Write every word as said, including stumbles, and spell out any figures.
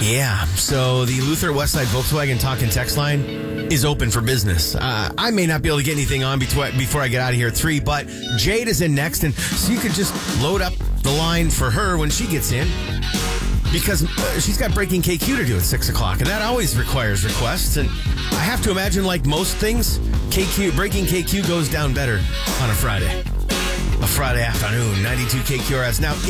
Yeah, so the Luther Westside Volkswagen talk and text line is open for business. Uh, I may not be able to get anything on before, before I get out of here at three, but Jade is in next, and so you could just load up the line for her when she gets in, because uh, she's got Breaking K Q to do at six o'clock, and that always requires requests, and I have to imagine, like most things, K Q Breaking K Q goes down better on a Friday. A Friday afternoon, ninety-two K Q R S. Now,